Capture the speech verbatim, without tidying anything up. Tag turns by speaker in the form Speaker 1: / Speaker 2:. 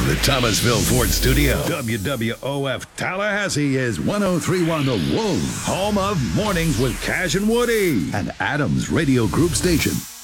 Speaker 1: the Thomasville Ford Studio. W W O F Tallahassee is one oh three point one The Wolf, home of Mornings with Cash and Woody, and Adams Radio Group Station.